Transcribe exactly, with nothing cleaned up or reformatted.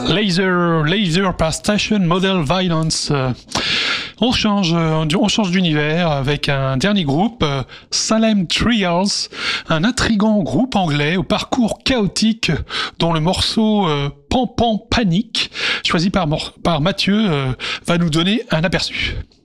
Laser, Laser par Station Model Violence. Euh, on change, euh, on change d'univers avec un dernier groupe, euh, Salem Trials, un intrigant groupe anglais au parcours chaotique dont le morceau euh, Pan Pan Panic, choisi par, par Mathieu, euh, va nous donner un aperçu.